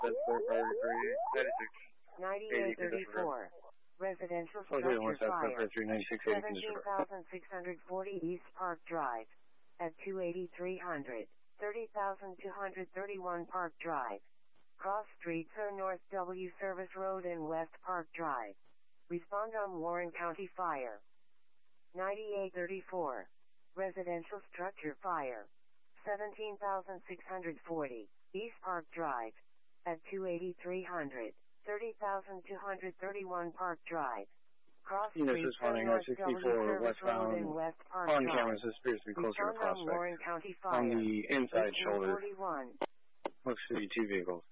That's 9834. Residential structure fire. 17,640 East Park Drive. At 28300. 30,231 Park Drive. Cross streets are North W Service Road and West Park Drive. Respond on Warren County Fire. 9834. Residential structure fire. 17,640 East Park Drive. At 28300. 30,231 Park Drive. Cross streets are North W Service Road and West Park Drive. On cameras, this appears to be closer to Respond on prospect. Warren County Fire. On the inside shoulder, 41. looks to be two vehicles.